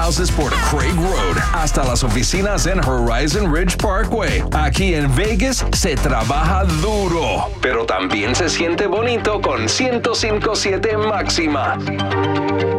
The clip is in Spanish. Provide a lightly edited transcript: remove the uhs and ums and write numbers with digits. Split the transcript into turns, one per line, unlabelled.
houses por Craig Road hasta las oficinas en Horizon Ridge Parkway. Aquí en Vegas se trabaja duro, pero también se siente bonito con 105.7 máxima.